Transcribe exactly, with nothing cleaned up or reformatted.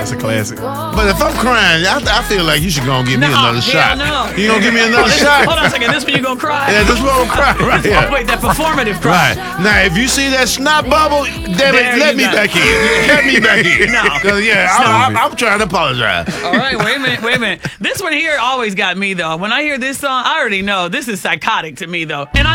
That's a classic. But if I'm crying, I, I feel like you should go and give me No, another hell shot. no. You gonna give me another This- shot? Hold on a second. This when you gonna cry? Yeah, this one cry right here. Oh, wait, that performative cry. Right. Now, if you see that snot bubble, damn There it, let you me go. back in. Let me back in. No. 'Cause, yeah, I, I, I'm trying to apologize. All right, wait a minute, wait a minute. This one here always got me though. When I hear this song, I already know this is psychotic to me though. And I